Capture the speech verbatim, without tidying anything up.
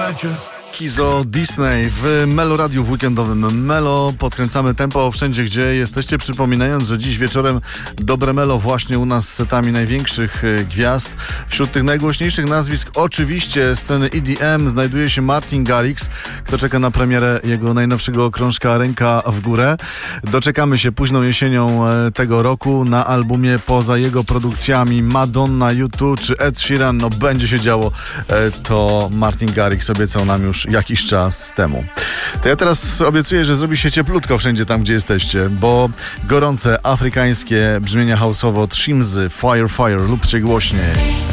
momencie. Kizo Disney w Melo Radiu, w weekendowym Melo. Podkręcamy tempo wszędzie, gdzie jesteście, przypominając, że dziś wieczorem dobre Melo właśnie u nas z setami największych gwiazd. Wśród tych najgłośniejszych nazwisk oczywiście sceny E D M znajduje się Martin Garrix, kto czeka na premierę jego najnowszego krążka Ręka w górę. Doczekamy się późną jesienią tego roku na albumie poza jego produkcjami Madonna, U dwa czy Ed Sheeran. No będzie się działo, to Martin Garrix obiecał nam już jakiś czas temu. To ja teraz obiecuję, że zrobi się cieplutko wszędzie tam, gdzie jesteście, bo gorące afrykańskie brzmienia house'owo Trimzy, Fire Fire, lubcie głośniej.